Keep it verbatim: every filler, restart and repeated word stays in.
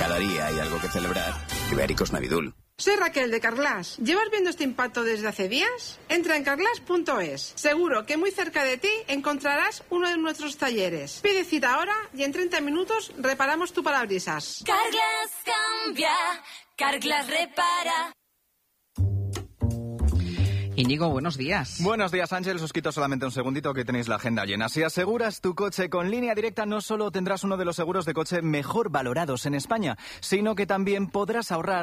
Cada día hay algo que celebrar. Ibéricos Navidul. Soy Raquel de Carglass. ¿Llevas viendo este impacto desde hace días? Entra en carglass punto es. Seguro que muy cerca de ti encontrarás uno de nuestros talleres. Pide cita ahora y en treinta minutos reparamos tu parabrisas. Carglass cambia, Carglass repara. Íñigo, buenos días. Buenos días, Ángel. Os quito solamente un segundito que tenéis la agenda llena. Si aseguras tu coche con Línea Directa, no solo tendrás uno de los seguros de coche mejor valorados en España, sino que también podrás ahorrar